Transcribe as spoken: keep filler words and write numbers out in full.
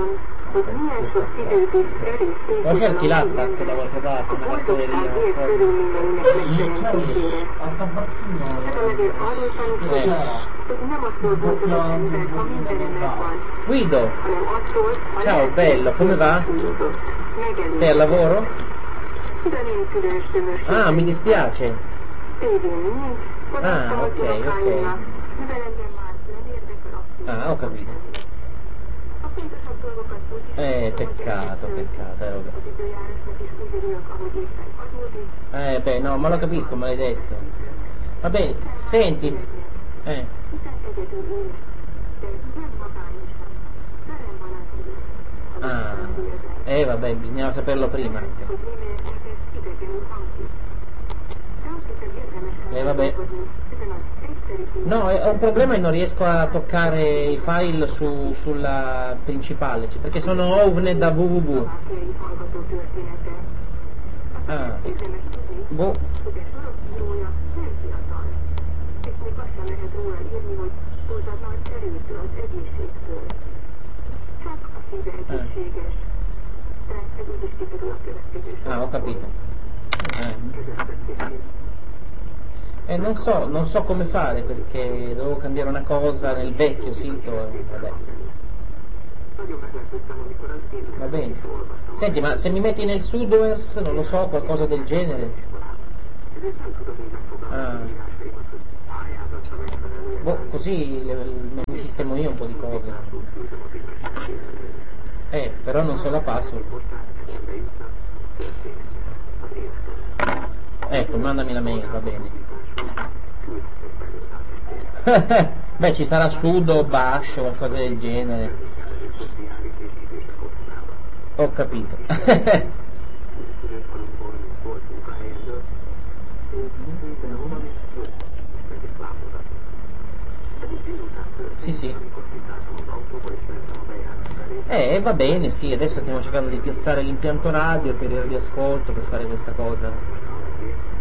Ma cerchi l'attacco da qualche parte, una catteria. Guido, ciao bello, come va? Sei al lavoro? Ah, mi dispiace. Ah, ok, ok. Ah, ho capito. Eh, peccato, peccato, eh, vabbè. Eh, beh, no, ma lo capisco, me l'hai detto. Va bene, senti. Eh. Ah, eh, vabbè, bisognava saperlo prima. Eh, vabbè. No, ho un problema e non riesco a toccare i file su, sulla principale, perché sono ovne da www. Ah, boh. Eh. Ah, ho capito. Eh. Eh, non so, non so come fare perché dovevo cambiare una cosa nel vecchio sito e vabbè. Va bene. Senti, ma se mi metti nel sudoers, non lo so, qualcosa del genere? Ah. Boh, così le, le, mi sistemo io un po' di cose. Eh, però non so la password. Ecco, mandami la mail, va bene. Beh, ci sarà sudo, bash o qualcosa del genere. Ho capito. Sì, sì. Eh, va bene, sì, adesso stiamo cercando di piazzare l'impianto radio per il riascolto, per fare questa cosa.